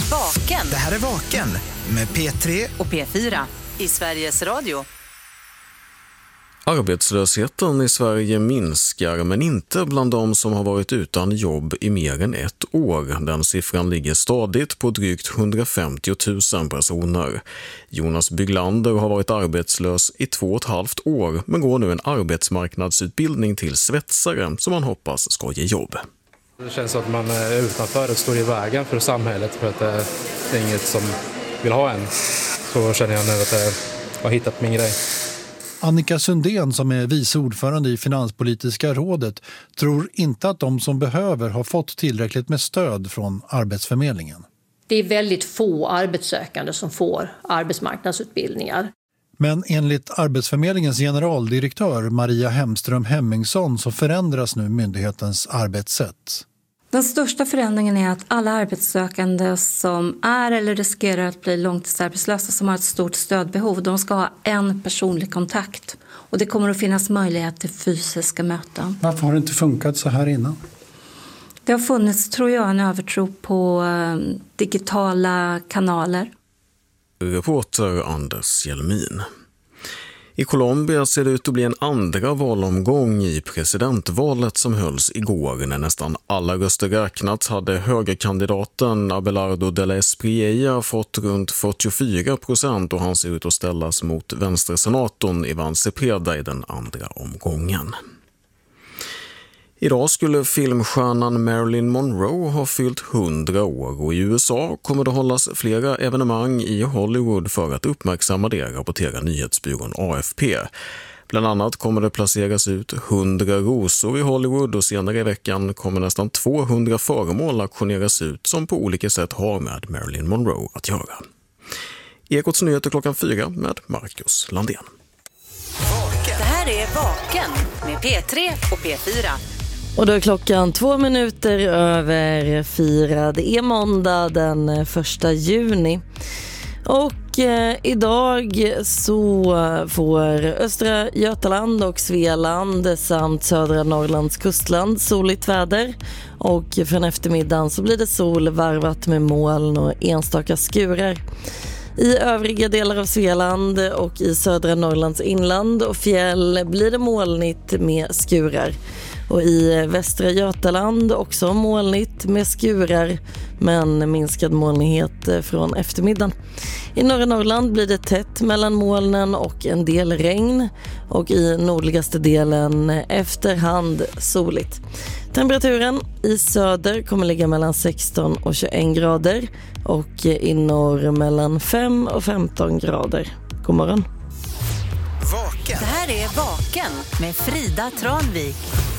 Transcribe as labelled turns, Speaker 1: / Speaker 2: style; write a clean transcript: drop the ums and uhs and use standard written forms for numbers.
Speaker 1: Vaken.
Speaker 2: Det här är Vaken med P3
Speaker 1: och P4 i Sveriges Radio.
Speaker 3: Arbetslösheten i Sverige minskar, men inte bland de som har varit utan jobb i mer än ett år. Den siffran ligger stadigt på drygt 150 000 personer. Jonas Byglander har varit arbetslös i 2,5 år, men går nu en arbetsmarknadsutbildning till svetsare som han hoppas ska ge jobb.
Speaker 4: Det känns som att man är utanför och står i vägen för samhället, för att det är inget som vill ha en. Så känner jag nu att jag har hittat min grej.
Speaker 5: Annika Sundén, som är vice ordförande i Finanspolitiska rådet, tror inte att de som behöver har fått tillräckligt med stöd från Arbetsförmedlingen.
Speaker 6: Det är väldigt få arbetssökande som får arbetsmarknadsutbildningar.
Speaker 5: Men enligt Arbetsförmedlingens generaldirektör Maria Hemström Hemmingsson så förändras nu myndighetens arbetssätt.
Speaker 7: Den största förändringen är att alla arbetssökande som är eller riskerar att bli långtidsarbetslösa som har ett stort stödbehov, de ska ha en personlig kontakt. Och det kommer att finnas möjlighet till fysiska möten.
Speaker 5: Varför har det inte funkat så här innan?
Speaker 7: Det har funnits, tror jag, en övertro på digitala kanaler.
Speaker 3: Reporter Anders Hjelmin. I Colombia ser det ut att bli en andra valomgång i presidentvalet som hölls igår. När nästan alla röster räknats hade högerkandidaten Abelardo de la Espriella fått runt 44% och han ser ut att ställas mot vänstersenatorn Iván Cepeda i den andra omgången. Idag skulle filmstjärnan Marilyn Monroe ha fyllt 100 år och i USA kommer det hållas flera evenemang i Hollywood för att uppmärksamma det, rapporterar nyhetsbyrån AFP. Bland annat kommer det placeras ut 100 rosor i Hollywood och senare i veckan kommer nästan 200 föremål auktioneras ut som på olika sätt har med Marilyn Monroe att göra. Ekots nyheter 4:00 med Marcus Landén.
Speaker 1: Det här är Vaken med P3 och P4.
Speaker 8: Och då är klockan 4:02. Det är måndag den 1 juni. Och idag så får östra Götaland och Svealand samt södra Norrlands kustland soligt väder. Och från eftermiddagen så blir det sol varvat med moln och enstaka skurar. I övriga delar av Svealand och i södra Norrlands inland och fjäll blir det molnigt med skurar. Och i västra Götaland också molnigt med skurar men minskad molnighet från eftermiddagen. I norra Norrland blir det tätt mellan molnen och en del regn och i nordligaste delen efterhand soligt. Temperaturen i söder kommer ligga mellan 16 och 21 grader och i norr mellan 5 och 15 grader. God morgon.
Speaker 1: Det här är Vaken med Frida Tranvik.